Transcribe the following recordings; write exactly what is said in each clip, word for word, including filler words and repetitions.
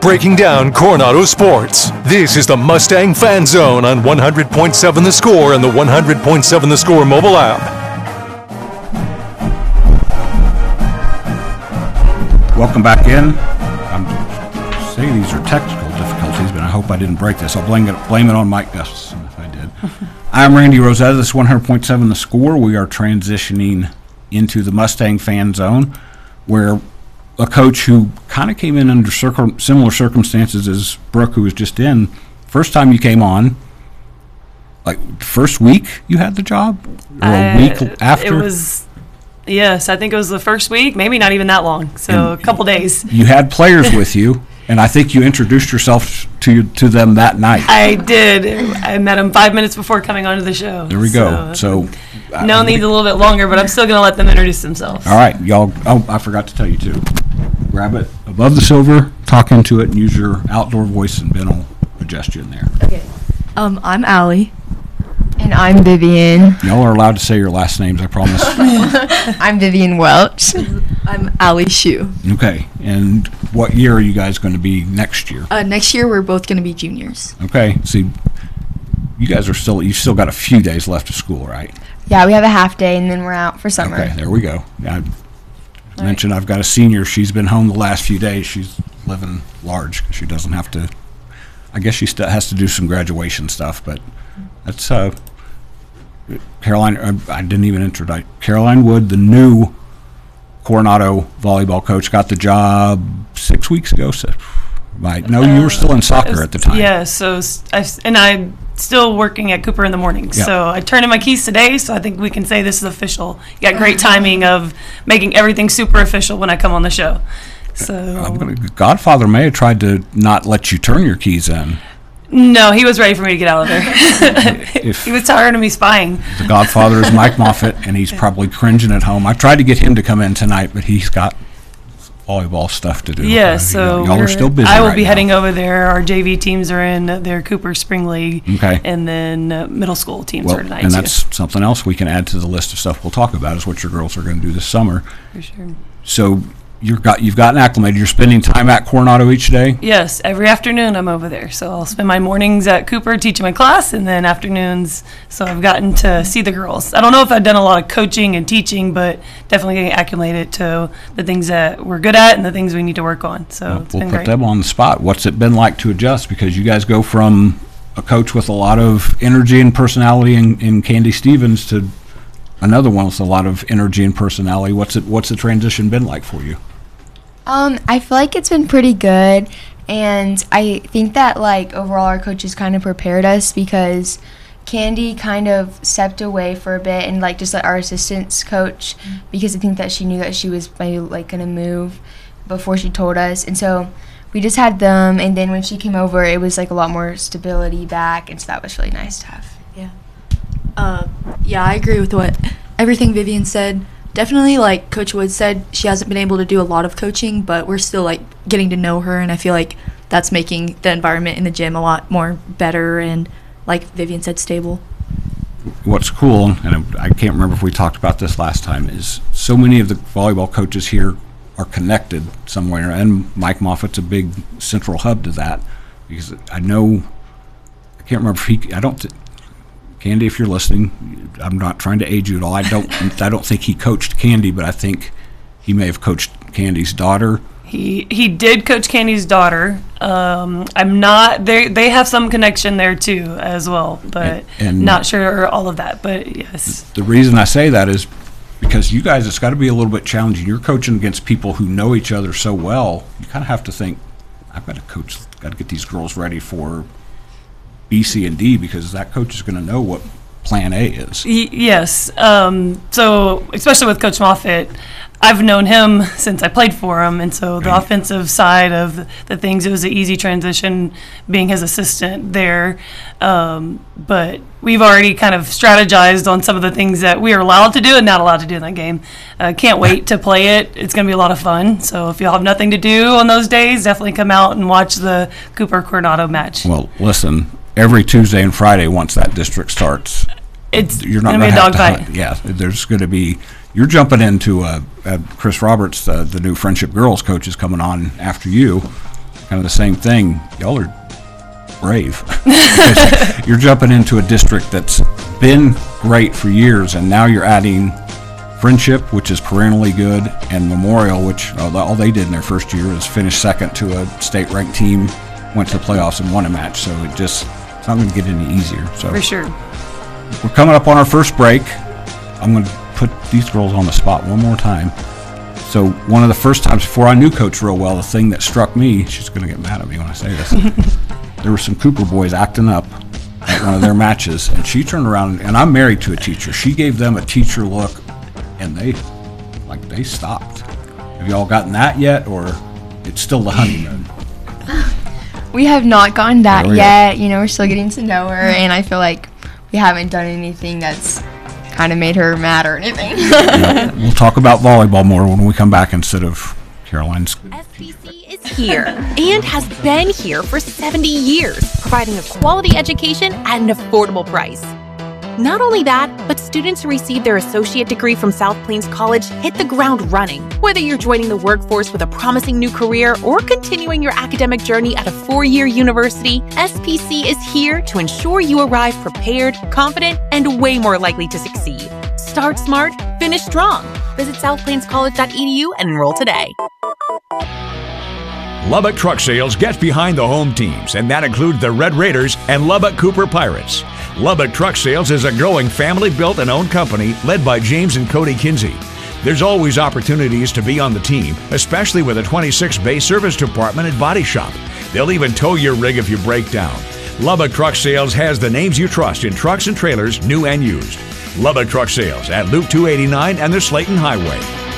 breaking down Coronado sports. This is the Mustang Fan Zone on one hundred point seven The Score and the one hundred point seven The Score mobile app. Welcome back in. I'm saying these are technical difficulties, but I hope I didn't break this. I'll blame it, blame it on Mike Gustafson if I did. I'm Randy Rosetta. This is one hundred point seven The Score. We are transitioning into the Mustang Fan Zone, where a coach who kind of came in under circum- similar circumstances as Brooke, who was just in, first time you came on, like first week you had the job? Or a uh, week after? It was, yes, I think it was the first week, maybe not even that long, so And a couple days. You had players with you, and I think you introduced yourself to to them that night. I did. I met him five minutes before coming onto the show. There we go. So, no uh, needs a little bit longer, but I'm still going to let them introduce themselves. all right, y'all. Oh, I forgot to tell you too. Grab it above the silver, talk into it, and use your outdoor voice, and Ben will adjust you in there. Okay. Um, I'm Allie. And I'm Vivian. Y'all are allowed to say your last names, I promise. I'm Vivian Welch. I'm Allie Shue. Okay. And what year are you guys going to be next year? Uh, next year, we're both going to be juniors. Okay. See, you guys are still, you've still got a few days left of school, right? Yeah, we have a half day and then we're out for summer. Okay, there we go. I mentioned I've got a senior. She's been home the last few days. She's living large. She doesn't have to, I guess she still has to do some graduation stuff, but that's, uh, Caroline, uh, I didn't even introduce, Caroline Wood, the new Coronado volleyball coach, got the job six weeks ago. So, right. No, you were still in soccer at the time. Yeah, so, s- I s- and I'm still working at Cooper in the mornings. Yeah. So I turned in my keys today, so I think we can say this is official. You got great timing of making everything super official when I come on the show. So I'm gonna, Godfather may have tried to not let you turn your keys in. no, he was ready for me to get out of there. If- He was tired of me spying. The Godfather is Mike Moffitt, and he's probably cringing at home. I tried to get him to come in tonight, but he's got volleyball stuff to do. Yeah, Uh, so y'all are we're- still busy I will right be now. heading over there. Our J V teams are in their Cooper Spring League, Okay. and then uh, middle school teams Well, are tonight and too. that's something else we can add to the list of stuff we'll talk about is what your girls are going to do this summer. For sure. So you've got you've gotten acclimated. You're spending time at Coronado each day. Yes, every afternoon I'm over there. So I'll spend my mornings at Cooper teaching my class, and then afternoons. So I've gotten to see the girls. I don't know if I've done a lot of coaching and teaching, but definitely getting acclimated to the things that we're good at and the things we need to work on. So Well, it's we'll been put great. them on the spot. What's it been like to adjust? Because you guys go from a coach with a lot of energy and personality in, in Candy Stevens to another one with a lot of energy and personality. What's it? What's the transition been like for you? Um, I feel like it's been pretty good, and I think that like overall our coaches kind of prepared us because Candy kind of stepped away for a bit and like just let our assistants coach because I think that she knew that she was maybe like gonna move before she told us, and so we just had them. And then when she came over, it was like a lot more stability back, and so that was really nice to have. Yeah. Uh, yeah, I agree with what everything Vivian said. Definitely, like Coach Wood said, she hasn't been able to do a lot of coaching, but we're still like getting to know her, and I feel like that's making the environment in the gym a lot more better and, like Vivian said, stable. What's cool, and I can't remember if we talked about this last time, is so many of the volleyball coaches here are connected somewhere, and Mike Moffitt's a big central hub to that because I know, I can't remember if he, I don't, th- Candy, if you're listening, I'm not trying to age you at all. I don't, I don't think he coached Candy, but I think he may have coached Candy's daughter. He he did coach Candy's daughter. Um, I'm not they they have some connection there too as well, but And- and- not sure all of that. But yes, The reason I say that is because you guys, it's got to be a little bit challenging. You're coaching against people who know each other so well. You kind of have to think, I've got to coach, got to get these girls ready for B, C, and D because that coach is going to know what plan A is. Y- yes. Um, so especially with Coach Moffitt, I've known him since I played for him, and so the Right. offensive side of the things, it was an easy transition being his assistant there. Um, but we've already kind of strategized on some of the things that we are allowed to do and not allowed to do in that game. Uh, can't wait to play it. It's going to be a lot of fun. So if y'all have nothing to do on those days, definitely come out and watch the Cooper Coronado match. Well, listen, every Tuesday and Friday once that district starts, It's you're not going to going be to a have to dogfight. hunt. Yeah, there's going to be, you're jumping into uh, uh, Chris Roberts, uh, the new Friendship Girls coach is coming on after you. kind of the same thing. Y'all are brave. Because you're jumping into a district that's been great for years, and now you're adding Friendship, which is perennially good, and Memorial, which uh, all they did in their first year is finish second to a state-ranked team, went to the playoffs and won a match. So it just it's not going to get any easier. So For sure. we're coming up on our first break. I'm going to put these girls on the spot one more time. So one of the first times before I knew Coach real well, the thing that struck me, she's going to get mad at me when I say this, there were some Cooper boys acting up at one of their matches, and she turned around, and I'm married to a teacher. She gave them a teacher look, and they, like, they stopped. Have y'all gotten that yet, or it's still the honeymoon? We have not gotten that There we yet. You know, we're still getting to know her, and I feel like we haven't done anything that's kind of made her mad or anything. Yeah, we'll talk about volleyball more when we come back instead of Caroline's. S P C is here and has been here for seventy years, providing a quality education at an affordable price. Not only that, but students who receive their associate degree from South Plains College hit the ground running. Whether you're joining the workforce with a promising new career or continuing your academic journey at a four-year university, S P C is here to ensure you arrive prepared, confident, and way more likely to succeed. Start smart, finish strong. Visit south plains college dot e d u and enroll today. Lubbock Truck Sales gets behind the home teams, and that includes the Red Raiders and Lubbock Cooper Pirates. Lubbock Truck Sales is a growing family-built and owned company led by James and Cody Kinsey. There's always opportunities to be on the team, especially with a twenty-six bay service department and body shop. They'll even tow your rig if you break down. Lubbock Truck Sales has the names you trust in trucks and trailers, new and used. Lubbock Truck Sales at Loop two eighty-nine and the Slayton Highway.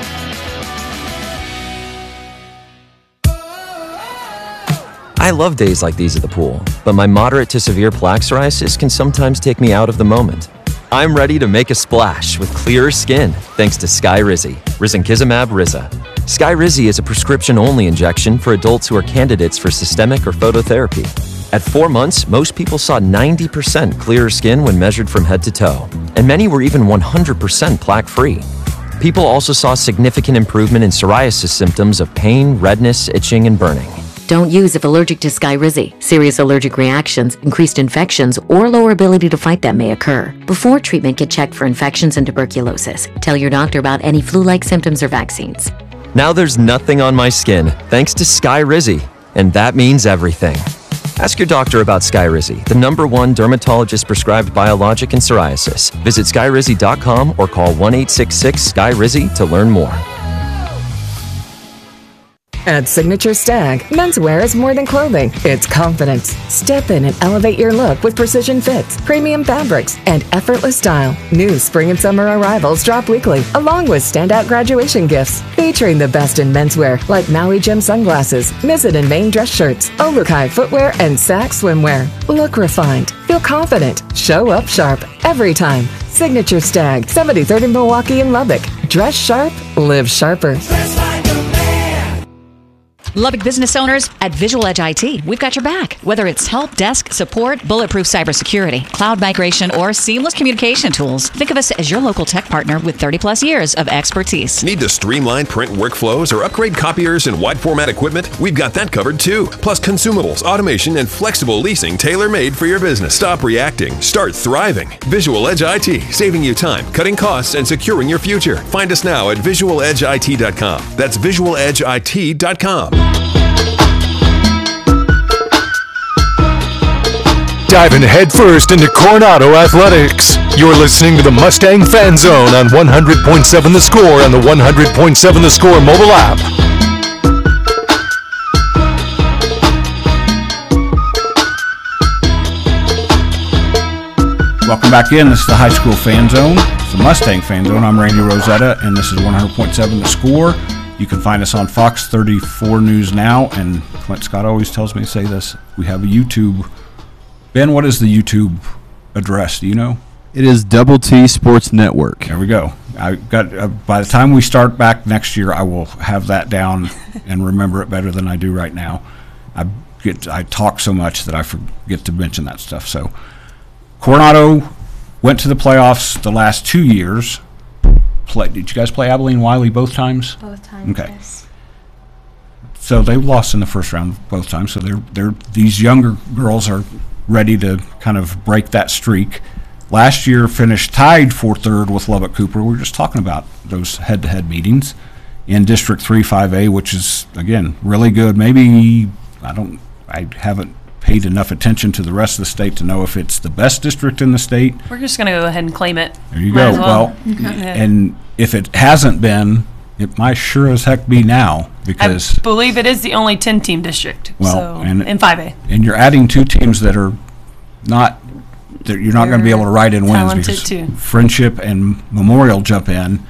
I love days like these at the pool, but my moderate to severe plaque psoriasis can sometimes take me out of the moment. I'm ready to make a splash with clearer skin thanks to Skyrizi, risankizumab Riza. Skyrizi is a prescription-only injection for adults who are candidates for systemic or phototherapy. At four months, most people saw ninety percent clearer skin when measured from head to toe, and many were even one hundred percent plaque-free. People also saw significant improvement in psoriasis symptoms of pain, redness, itching, and burning. Don't use if allergic to Skyrizi. Serious allergic reactions, increased infections, or lower ability to fight them may occur. Before treatment, get checked for infections and tuberculosis. Tell your doctor about any flu-like symptoms or vaccines. Now there's nothing on my skin thanks to Skyrizi, and that means everything. Ask your doctor about Skyrizi, the number one dermatologist-prescribed biologic in psoriasis. Visit skyrizi dot com or call one eight six six S K Y R I Z I to learn more. At Signature Stag, menswear is more than clothing. It's confidence. Step in and elevate your look with precision fits, premium fabrics, and effortless style. New spring and summer arrivals drop weekly, along with standout graduation gifts, featuring the best in menswear like Maui Jim sunglasses, Mizzen and Maine dress shirts, Olukai footwear, and Sack swimwear. Look refined. Feel confident. Show up sharp every time. Signature Stag, seventy-third in Milwaukee and Lubbock. Dress sharp, live sharper. Lubbock business owners, at Visual Edge I T, we've got your back. Whether it's help desk, support, bulletproof cybersecurity, cloud migration, or seamless communication tools, think of us as your local tech partner with thirty plus years of expertise. Need to streamline print workflows or upgrade copiers and wide format equipment? We've got that covered too. Plus consumables, automation, and flexible leasing tailor-made for your business. Stop reacting. Start thriving. Visual Edge I T, saving you time, cutting costs, and securing your future. Find us now at visual edge I T dot com. That's visual edge I T dot com. Diving headfirst into Coronado athletics. You're listening to the Mustang Fan Zone on one hundred point seven The Score and the one hundred point seven The Score mobile app. Welcome back in. This is the High School Fan Zone. It's the Mustang Fan Zone. I'm Randy Rosetta, and this is one hundred point seven The Score. You can find us on Fox thirty-four News Now, and Clint Scott always tells me to say this. We have a YouTube. Ben, what is the YouTube address? Do you know? It is Double T Sports Network. There we go. I got. Uh, by the time we start back next year, I will have that down and remember it better than I do right now. I get. I talk so much that I forget to mention that stuff. So, Coronado went to the playoffs the last two years. Play, did you guys play Abilene Wiley both times? Both times. Okay. Yes. so they lost in the first round both times. So they're they're these younger girls are ready to kind of break that streak. Last year finished tied for third with Lubbock Cooper. We were just talking about those head-to-head meetings in District three five A, which is, again, really good. Maybe, I don't, I haven't paid enough attention to the rest of the state to know if it's the best district in the state. We're just going to go ahead and claim it. There you Might go. as Well, Yeah. and if it hasn't been, it might sure as heck be now, because, I believe it is the only ten-team district. well, so and in five A. and you're adding two teams that are not, that you're not going to be able to write in wins, Talented, because too. Friendship and Memorial jump in.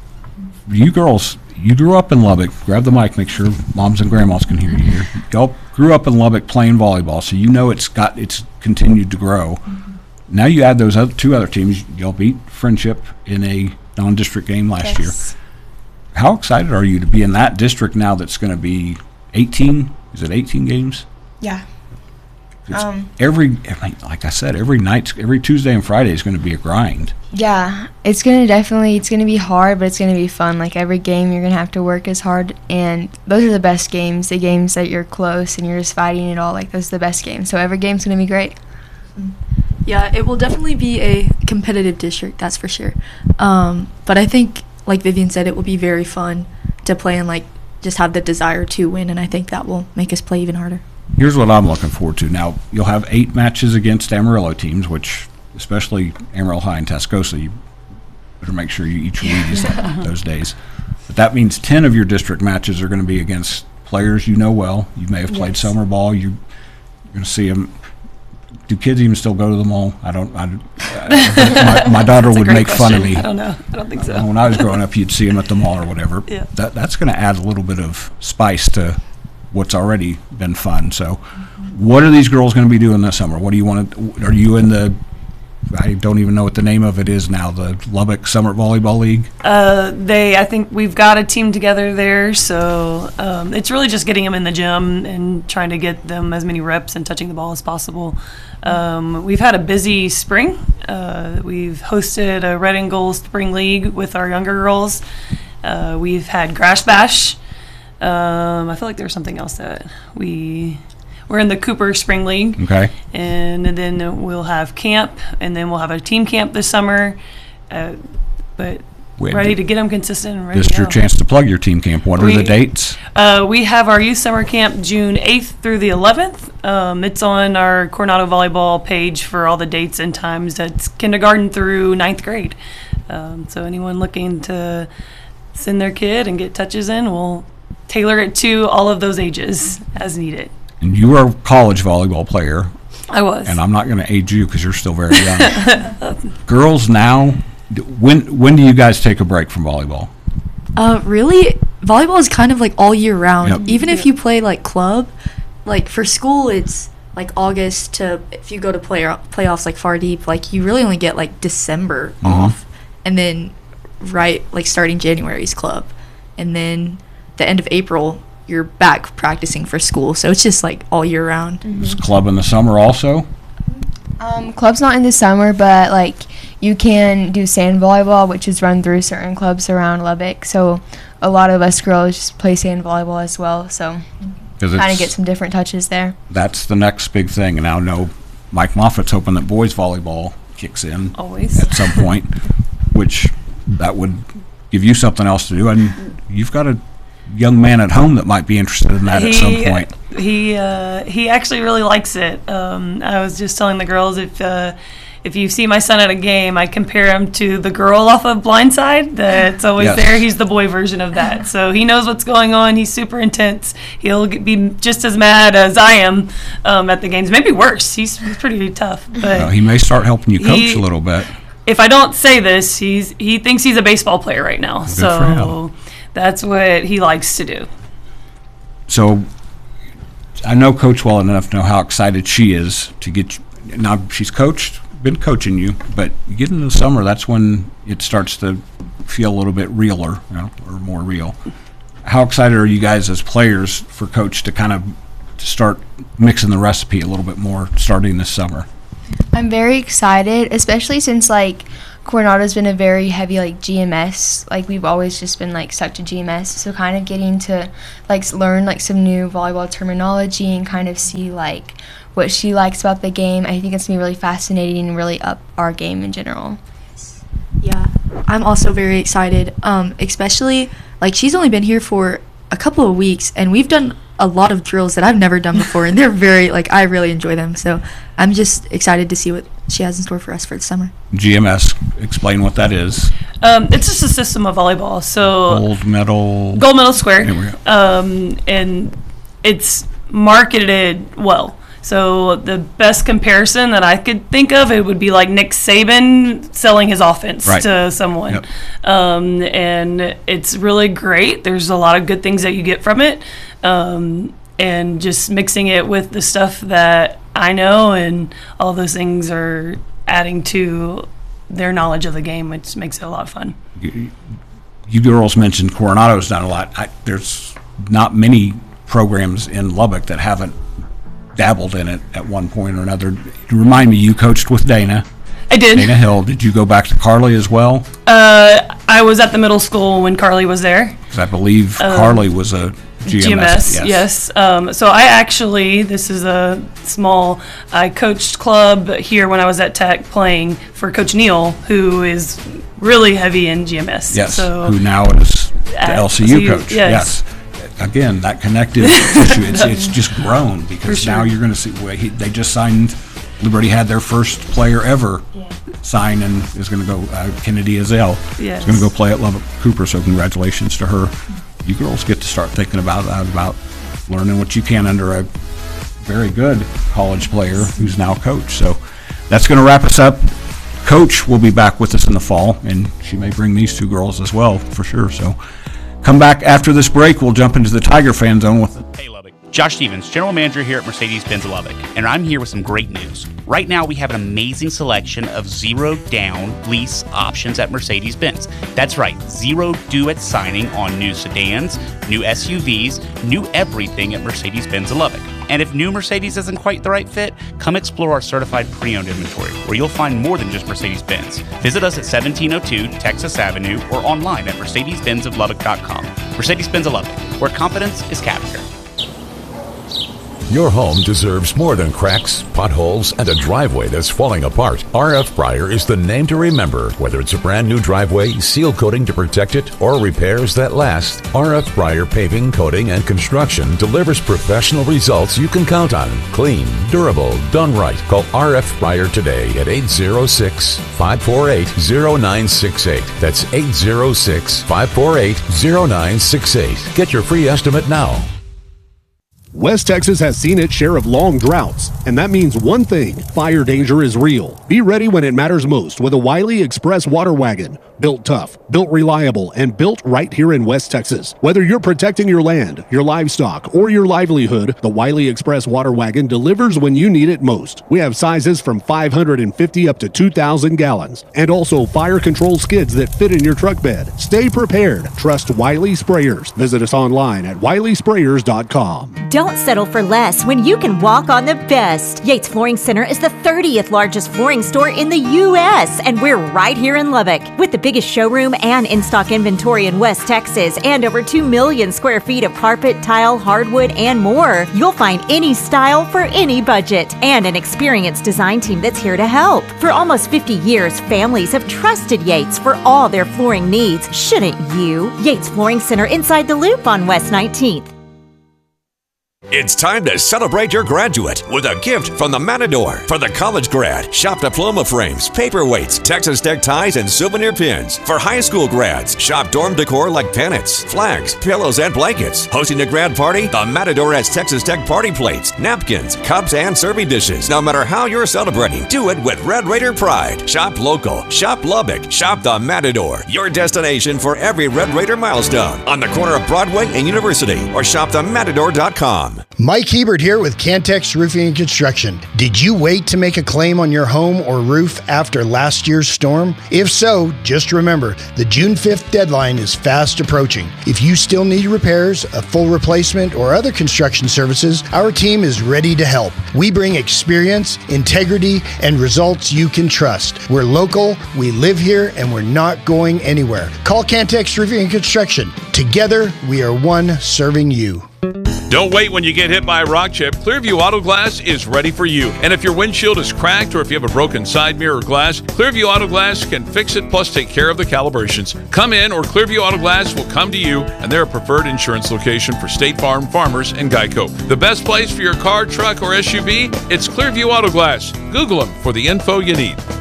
You girls, you grew up in Lubbock. Grab the mic, make sure moms and grandmas can hear you here. Y'all grew up in Lubbock playing volleyball, so you know it's got, it's continued to grow. Now you add those other two other teams. Y'all beat Friendship in a non-district game last year. How excited are you to be in that district now that's going to be eighteen? Is it eighteen games? Yeah. It's Um, every, I mean, like I said, every night, every Tuesday and Friday is going to be a grind. Yeah, it's gonna definitely it's gonna be hard, but it's gonna be fun. Like every game, you're gonna have to work as hard, and those are the best games. The games that you're close and you're just fighting it all. Like those are the best games. So every game's gonna be great. Yeah, it will definitely be a competitive district, that's for sure. Um, but I think, like Vivian said, it will be very fun to play and like just have the desire to win, and I think that will make us play even harder. Here's what I'm looking forward to. Now, you'll have eight matches against Amarillo teams, which, especially Amarillo High and Tascosa, you better make sure you eat your Wheaties that, those days. But that means ten of your district matches are going to be against players you know well. You may have played Yes. summer ball. You, you're going to see them. Do kids even still go to the mall? I don't. I, I, my, my daughter That's a would great make fun of question. me. I don't know. I don't think so. When I was growing up, you'd see them at the mall or whatever. Yeah. That that's going to add a little bit of spice to what's already been fun. So, what are these girls going to be doing this summer? What do you want to? Are you in the? I don't even know what the name of it is now. The Lubbock Summer Volleyball League. Uh, they, I think we've got a team together there, so um, it's really just getting them in the gym and trying to get them as many reps and touching the ball as possible. Um, we've had a busy spring. Uh, we've hosted a Red and Gold Spring League with our younger girls. Uh, we've had Grass Bash. Um, I feel like there was something else that we. We're in the Cooper Spring League. Okay. And then we'll have camp, and then we'll have a team camp this summer. Uh, but Wait, ready th- to get them consistent and ready This to is your go. chance to plug your team camp. What are We- the dates? Uh, we have our youth summer camp June eighth through the eleventh. Um, it's on our Coronado Volleyball page for all the dates and times. That's kindergarten through ninth grade. Um, so anyone looking to send their kid and get touches in, we'll tailor it to all of those ages as needed. And you are a college volleyball player. I was. And I'm not going to age you because you're still very young. Girls now, d- when when do you guys take a break from volleyball? Uh, really, volleyball is kind of like all year round. Yep. Even if you play like club, like for school, it's like August to if you go to play playoffs like far deep, like you really only get like December Mhm. off, and then right like starting January is club, and then the end of April you're back practicing for school. So it's just like all year round. Is club in the summer also? Um, club's not in the summer, but like you can do sand volleyball, which is run through certain clubs around Lubbock. So a lot of us girls just play sand volleyball as well. So 'Cause kind of it's- get some different touches there. That's the next big thing. And I know Mike Moffat's hoping that boys volleyball kicks in Always. at some point, which that would give you something else to do. And you've got a young man at home that might be interested in that at some point. He uh, he actually really likes it. Um, I was just telling the girls if uh, if you see my son at a game, I compare him to the girl off of Blindside that's always Yes. there. He's the boy version of that. So he knows what's going on. He's super intense. He'll g- be just as mad as I am um, at the games. Maybe worse. He's, he's pretty tough. But Well, he may start helping you coach he- a little bit. if I don't say this, he's he thinks he's a baseball player right now. Good so for him. that's what he likes to do. So I know Coach well enough to know how excited she is to get you. Now, she's coached, been coaching you, but you get into the summer, that's when it starts to feel a little bit realer, you know, or more real. How excited are you guys as players for Coach to kind of to start mixing the recipe a little bit more starting this summer? I'm very excited, especially since like Coronado's been a very heavy like G M S. Like we've always just been like stuck to G M S. So kind of getting to like s- learn like some new volleyball terminology and kind of see like what she likes about the game. I think it's gonna be really fascinating and really up our game in general. Yeah, I'm also very excited, um, especially, like, she's only been here for a couple of weeks, and we've done a lot of drills that I've never done before, and they're very, like, I really enjoy them, so I'm just excited to see what she has in store for us for the summer. G M S, explain what that is. Um, it's just a system of volleyball. So Gold medal. Gold medal square. There we go. Um, and it's marketed well. So the best comparison that I could think of, it would be like Nick Saban selling his offense Right. to someone. Yep. Um, and it's really great. There's a lot of good things that you get from it. Um, and just mixing it with the stuff that I know, and all those things are adding to their knowledge of the game, which makes it a lot of fun. You, you girls mentioned Coronado's done a lot. I, there's not many programs in Lubbock that haven't dabbled in it at one point or another. Remind me, you coached with Dana. I did. Dana Hill. Did you go back to Carly as well? Uh, I was at the middle school when Carly was there. Because I believe Um, Carly was a G M S. G M S, yes. Um, so I actually, this is a small, I coached club here when I was at Tech playing for Coach Neal, who is really heavy in G M S. Yes, So who now is the At L C U L C U, coach. yes. Again, that connective tissue, it's, it's just grown because For now sure. you're going to see, well, he, they just signed, Liberty had their first player ever sign and is going to go, uh, Kennedy Azell. Yes. Is going to go play at Lubbock Cooper, so congratulations to her. You girls get to start thinking about that, about learning what you can under a very good college player who's now coach. So that's going to wrap us up. Coach will be back with us in the fall, and she may bring these two girls as well, for sure. So come back after this break. We'll jump into the Tiger Fan Zone with Hey Lubbock, Josh Stevens, General Manager here at Mercedes-Benz Lubbock, and I'm here with some great news. Right now we have an amazing selection of zero down lease options at Mercedes-Benz. That's right, zero due at signing on new sedans, new S U Vs, new everything at Mercedes-Benz Lubbock. And if new Mercedes isn't quite the right fit, come explore our certified pre-owned inventory, where you'll find more than just Mercedes-Benz. Visit us at seventeen oh two Texas Avenue or online at mercedes benz of lubbock dot com. Mercedes-Benz of Lubbock, where confidence is captured. Your home deserves more than cracks, potholes, and a driveway that's falling apart. R F Breyer is the name to remember. Whether it's a brand new driveway, seal coating to protect it, or repairs that last, R F Breyer Paving, Coating, and Construction delivers professional results you can count on. Clean, durable, done right. Call R F Breyer today at eight zero six, five four eight, zero nine six eight. That's eight zero six, five four eight, zero nine six eight. Get your free estimate now. West Texas has seen its share of long droughts, and that means one thing: fire danger is real. Be ready when it matters most with a Wiley Express water wagon. Built tough, built reliable, and built right here in West Texas. Whether you're protecting your land, your livestock, or your livelihood, the Wiley Express water wagon delivers when you need it most. We have sizes from five hundred fifty up to two thousand gallons, and also fire control skids that fit in your truck bed. Stay prepared. Trust Wiley Sprayers. Visit us online at wiley sprayers dot com. Don't settle for less when you can walk on the best. Yates Flooring Center is the thirtieth largest flooring store in the U S, and we're right here in Lubbock. With the biggest showroom and in-stock inventory in West Texas and over two million square feet of carpet, tile, hardwood, and more, you'll find any style for any budget and an experienced design team that's here to help. For almost fifty years, families have trusted Yates for all their flooring needs. Shouldn't you? Yates Flooring Center inside the Loop on West nineteenth. It's time to celebrate your graduate with a gift from the Matador. For the college grad, shop diploma frames, paperweights, Texas Tech ties, and souvenir pins. For high school grads, shop dorm decor like pennants, flags, pillows, and blankets. Hosting a grad party, the Matador has Texas Tech party plates, napkins, cups, and serving dishes. No matter how you're celebrating, do it with Red Raider pride. Shop local, shop Lubbock, shop the Matador. Your destination for every Red Raider milestone on the corner of Broadway and University, or shop the matador dot com. com. Mike Hebert here with Cantex Roofing and Construction. Did you wait to make a claim on your home or roof after last year's storm? If so, just remember, the June fifth deadline is fast approaching. If you still need repairs, a full replacement, or other construction services, our team is ready to help. We bring experience, integrity, and results you can trust. We're local, we live here, and we're not going anywhere. Call Cantex Roofing and Construction. Together, we are one serving you. Don't wait when you get hit by a rock chip. Clearview Auto Glass is ready for you. And if your windshield is cracked or if you have a broken side mirror glass, Clearview Auto Glass can fix it plus take care of the calibrations. Come in or Clearview Auto Glass will come to you, and they're a preferred insurance location for State Farm, Farmers, and Geico. The best place for your car, truck, or S U V? It's Clearview Auto Glass. Google them for the info you need.